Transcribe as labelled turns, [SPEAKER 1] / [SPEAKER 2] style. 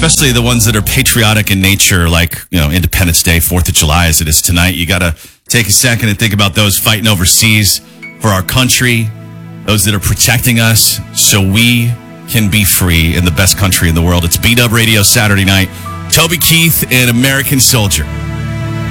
[SPEAKER 1] especially the ones that are patriotic in nature, like, Independence Day, 4th of July, as it is tonight. You got to take a second and think about those fighting overseas for our country, those that are protecting us so we can be free in the best country in the world. It's B-Dub Radio Saturday night. Toby Keith and American Soldier.